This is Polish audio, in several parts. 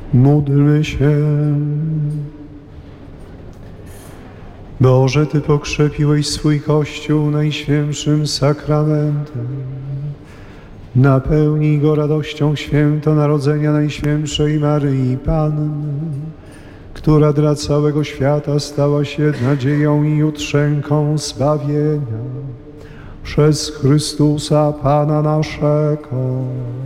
Módlmy się. Boże, Ty pokrzepiłeś swój Kościół najświętszym sakramentem. Napełnij go radością święto narodzenia Najświętszej Maryi Panny, która dla całego świata stała się nadzieją i jutrzenką zbawienia. Przez Chrystusa Pana naszego.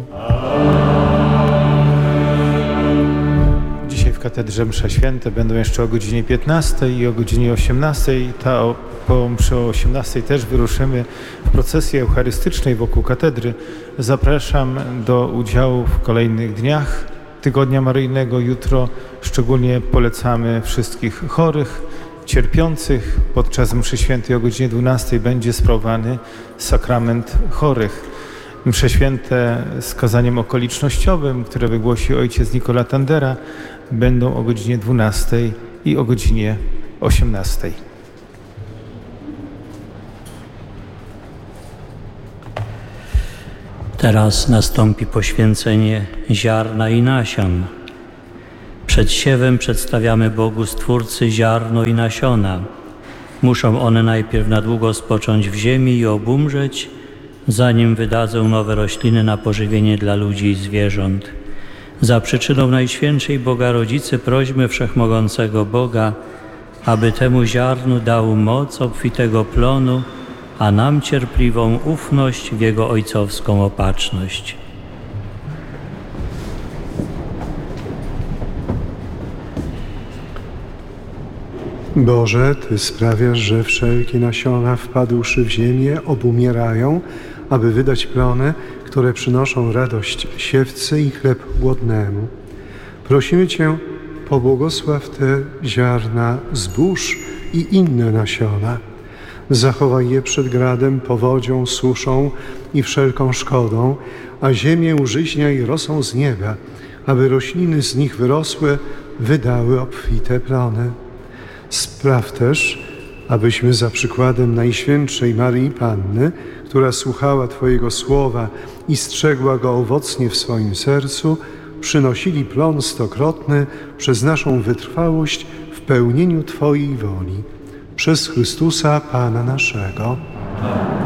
Dzisiaj w katedrze msze święte będą jeszcze o godzinie 15 i o godzinie 18. Po mszy o 18 też wyruszymy w procesji eucharystycznej wokół katedry. Zapraszam do udziału w kolejnych dniach Tygodnia Maryjnego. Jutro szczególnie polecamy wszystkich chorych, cierpiących. Podczas mszy świętej o godzinie 12 będzie sprawowany sakrament chorych. Msze święte z kazaniem okolicznościowym, które wygłosi ojciec Nicola Tandera, będą o godzinie 12 i o godzinie 18. Teraz nastąpi poświęcenie ziarna i nasion. Przed siewem przedstawiamy Bogu Stwórcy ziarno i nasiona. Muszą one najpierw na długo spocząć w ziemi i obumrzeć, zanim wydadzą nowe rośliny na pożywienie dla ludzi i zwierząt. Za przyczyną Najświętszej Boga Rodzicy prośmy Wszechmogącego Boga, aby temu ziarnu dał moc obfitego plonu, a nam cierpliwą ufność w Jego ojcowską opatrzność. Boże, Ty sprawiasz, że wszelkie nasiona wpadłszy w ziemię obumierają, aby wydać plony, które przynoszą radość siewcy i chleb głodnemu. Prosimy Cię, pobłogosław te ziarna zbóż i inne nasiona. Zachowaj je przed gradem, powodzią, suszą i wszelką szkodą, a ziemię użyźniaj rosą z nieba, aby rośliny z nich wyrosłe wydały obfite plony. Spraw też, abyśmy za przykładem Najświętszej Maryi Panny, która słuchała Twojego słowa i strzegła go owocnie w swoim sercu, przynosili plon stokrotny przez naszą wytrwałość w pełnieniu Twojej woli. Przez Chrystusa Pana naszego.